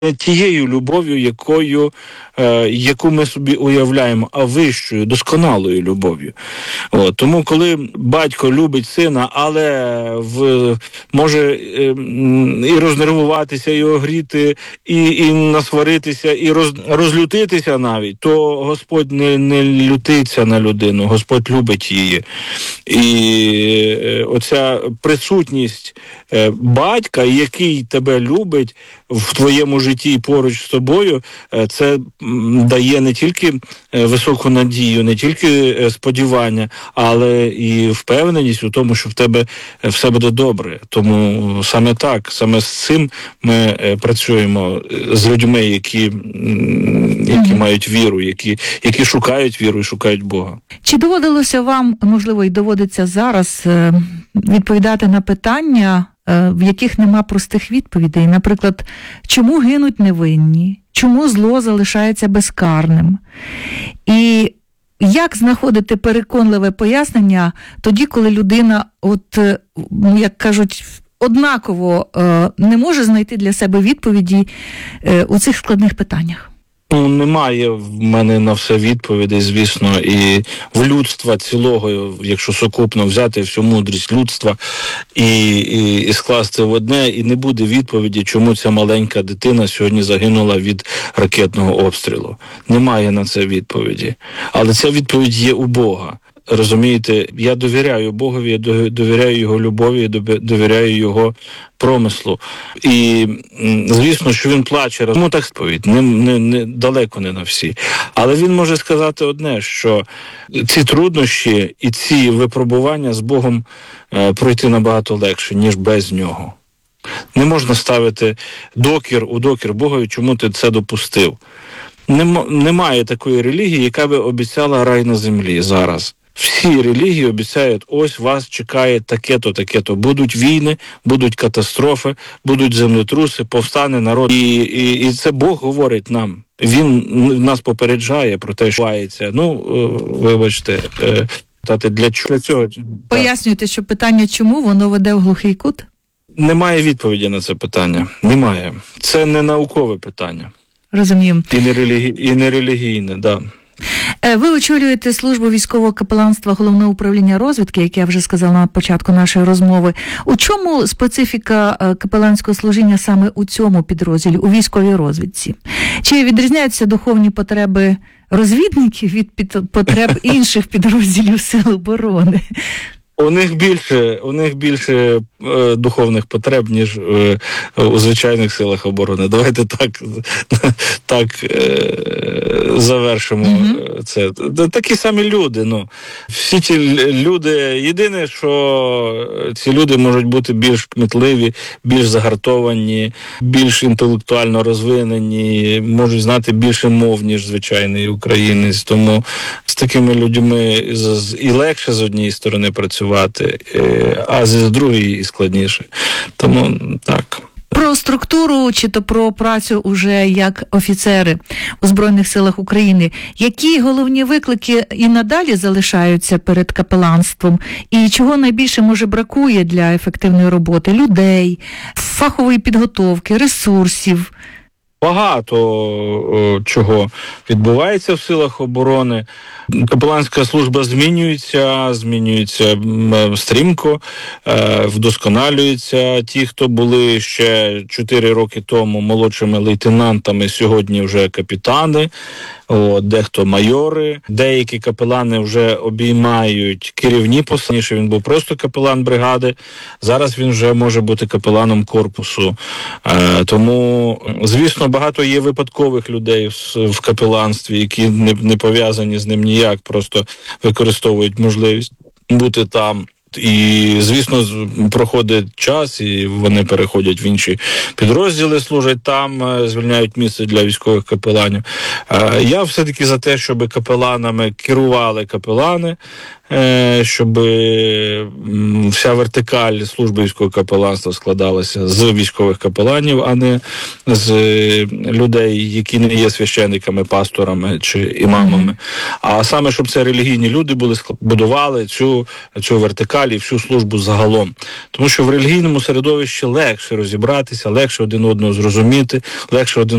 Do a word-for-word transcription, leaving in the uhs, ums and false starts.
не тією любов'ю, якою, е, яку ми собі уявляємо, а вищою, досконалою любов'ю. От, тому, коли батько любить сина, але в, може е, і рознервуватися, і огріти, і, і насваритися, і роз, розлютитися навіть, то Господь не, не лютиться на людину, Господь любить її. І е, оця присутність е, батька, який тебе любить в твоєму житті поруч з тобою, це дає не тільки високу надію, не тільки сподівання, але і впевненість у тому, що в тебе все буде добре. Тому саме так, саме з цим ми працюємо з людьми, які, які мають віру, які, які шукають віру і шукають Бога. Чи доводилося вам, можливо, і доводиться зараз відповідати на питання, в яких нема простих відповідей? Наприклад, чому гинуть невинні? Чому зло залишається безкарним? І як знаходити переконливе пояснення тоді, коли людина, от, як кажуть, однаково не може знайти для себе відповіді у цих складних питаннях? Ну, немає в мене на все відповідей, звісно, і в людства цілого, якщо сукупно взяти всю мудрість людства і, і, і скласти в одне, і не буде відповіді, чому ця маленька дитина сьогодні загинула від ракетного обстрілу. Немає на це відповіді. Але ця відповідь є у Бога. Розумієте, я довіряю Богові, я довіряю Його любові, я довіряю Його промислу. І, звісно, що він плаче, тому так сповідь, не, не, не, далеко не на всі. Але він може сказати одне, що ці труднощі і ці випробування з Богом е, пройти набагато легше, ніж без нього. Не можна ставити докір у докір Богові, чому ти це допустив. Нем, немає такої релігії, яка би обіцяла рай на землі зараз. Всі релігії обіцяють, ось вас чекає таке-то, таке-то. Будуть війни, будуть катастрофи, будуть землетруси, повстане народ. І, і, і це Бог говорить нам. Він нас попереджає про те, що відбувається. Ну, вибачте, тати, для цього... Пояснюйте, що питання чому, воно веде в глухий кут? Немає відповіді на це питання. Немає. Це не наукове питання. Розумію. І не, релігі... і не релігійне, так. Да. Ви очолюєте службу військового капеланства Головного управління розвідки, як я вже сказала на початку нашої розмови. У чому специфіка капеланського служіння саме у цьому підрозділі, у військовій розвідці? Чи відрізняються духовні потреби розвідників від потреб інших підрозділів Сил оборони? У них більше, у них більше е, духовних потреб, ніж е, у звичайних силах оборони. Давайте так, так е, завершимо mm-hmm. це. Такі самі люди. Ну. Всі ці люди, єдине, що ці люди можуть бути більш кмітливі, більш загартовані, більш інтелектуально розвинені, можуть знати більше мов, ніж звичайний українець. Тому з такими людьми і легше з однієї сторони працювати, а з другої і складніше. Тому так. Про структуру чи то про працю уже як офіцери у Збройних силах України. Які головні виклики і надалі залишаються перед капеланством? І чого найбільше, може, бракує для ефективної роботи? Людей, фахової підготовки, ресурсів? Багато о, чого відбувається в силах оборони. Капеланська служба змінюється, змінюється стрімко, е, вдосконалюється. Ті, хто були ще чотири роки тому молодшими лейтенантами, сьогодні вже капітани, о, дехто майори. Деякі капелани вже обіймають керівні посади. Раніше він був просто капелан бригади, зараз він вже може бути капеланом корпусу. Е, тому, звісно, багато є випадкових людей в, в капеланстві, які не, не пов'язані з ним ніяк, просто використовують можливість бути там. І, звісно, проходить час, і вони переходять в інші підрозділи, служать там, звільняють місце для військових капеланів. Я все-таки за те, щоб капеланами керували капелани, щоб вся вертикаль служби військового капеланства складалася з військових капеланів, а не з людей, які не є священниками, пасторами чи імамами. А саме, щоб це релігійні люди були, будували цю, цю вертикаль і всю службу загалом. Тому що в релігійному середовищі легше розібратися, легше один одного зрозуміти, легше один